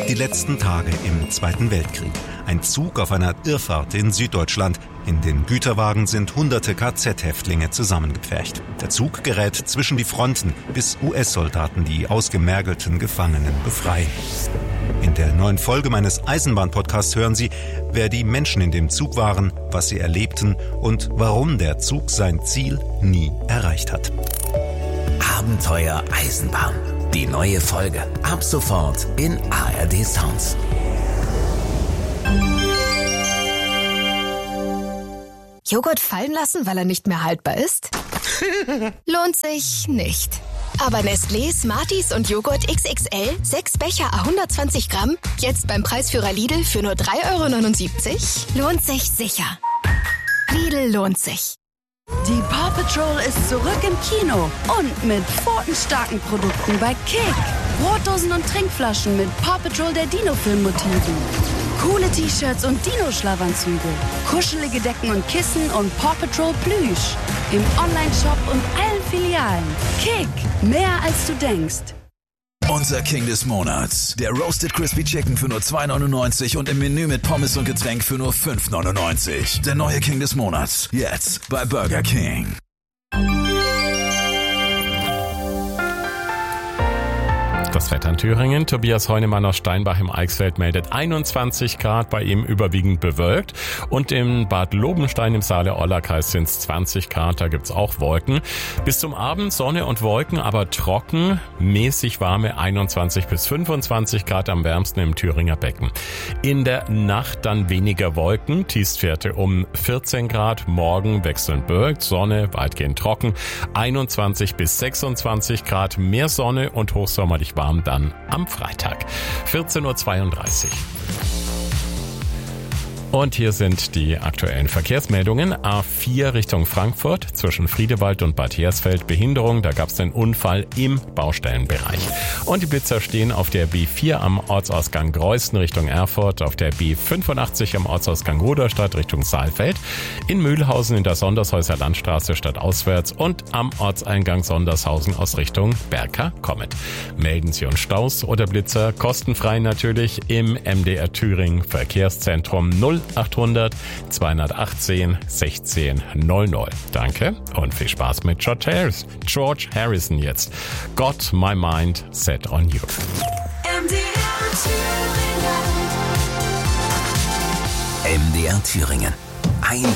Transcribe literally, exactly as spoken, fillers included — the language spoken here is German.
Die letzten Tage im Zweiten Weltkrieg. Ein Zug auf einer Irrfahrt in Süddeutschland. In den Güterwagen sind hunderte K Z-Häftlinge zusammengepfercht. Der Zug gerät zwischen die Fronten, bis U S-Soldaten die ausgemergelten Gefangenen befreien. In der neuen Folge meines Eisenbahn-Podcasts hören Sie, wer die Menschen in dem Zug waren, was sie erlebten und warum der Zug sein Ziel nie erreicht hat. Abenteuer Eisenbahn. Die neue Folge. Ab sofort in A R D Sounds. Joghurt fallen lassen, weil er nicht mehr haltbar ist? Lohnt sich nicht. Aber Nestlé, Smarties und Joghurt X X L, sechs Becher à hundertzwanzig Gramm, jetzt beim Preisführer Lidl für nur drei Euro neunundsiebzig? Lohnt sich sicher. Lidl lohnt sich. Die Paw Patrol ist zurück im Kino und mit pfotenstarken Produkten bei Kick. Brotdosen und Trinkflaschen mit Paw Patrol der Dino-Film-Motiven. Coole T-Shirts und Dino-Schlafanzüge. Kuschelige Decken und Kissen und Paw Patrol Plüsch. Im Online-Shop und allen Filialen. Kick, mehr als du denkst. Unser King des Monats. Der Roasted Crispy Chicken für nur zwei neunundneunzig und im Menü mit Pommes und Getränk für nur fünf neunundneunzig. Der neue King des Monats. Jetzt bei Burger King. Das Wetter in Thüringen. Tobias Heunemann aus Steinbach im Eichsfeld meldet einundzwanzig Grad, bei ihm überwiegend bewölkt. Und in Bad Lobenstein im Saale-Orla-Kreis sind es zwanzig Grad, da gibt's auch Wolken. Bis zum Abend Sonne und Wolken, aber trocken, mäßig warme einundzwanzig bis fünfundzwanzig Grad, am wärmsten im Thüringer Becken. In der Nacht dann weniger Wolken, Tiefstwerte um vierzehn Grad, morgen wechselnd bewölkt, Sonne, weitgehend trocken, einundzwanzig bis sechsundzwanzig Grad, mehr Sonne und hochsommerlich warm dann am Freitag. vierzehn Uhr zweiunddreißig. Und hier sind die aktuellen Verkehrsmeldungen. A vier Richtung Frankfurt zwischen Friedewald und Bad Hersfeld. Behinderung, da gab es einen Unfall im Baustellenbereich. Und die Blitzer stehen auf der B vier am Ortsausgang Greußen Richtung Erfurt, auf der B fünfundachtzig am Ortsausgang Rudolstadt Richtung Saalfeld, in Mühlhausen in der Sondershäuser Landstraße stadtauswärts und am Ortseingang Sondershausen aus Richtung Berka-Kommet. Melden Sie uns Staus oder Blitzer, kostenfrei natürlich, im M D R Thüringen Verkehrszentrum null achthundert zweihundertachtzehn sechzehn null null. Danke und viel Spaß mit George Harrison. George Harrison jetzt. Got my mind set on you. M D R Thüringen. M D R Thüringen. Ein